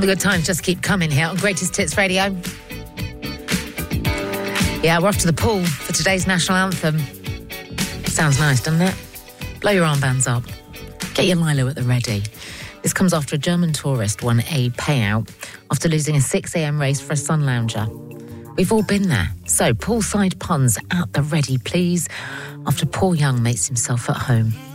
the good times just keep coming here on Greatest Hits Radio. Yeah, we're off to the pool for today's national anthem. Sounds nice, doesn't it? Blow your armbands up. Get your Milo at the ready. This comes after a German tourist won a payout after losing a 6 a.m. race for a sun lounger. We've all been there. So, poolside puns at the ready, please, after Paul Young makes himself at home.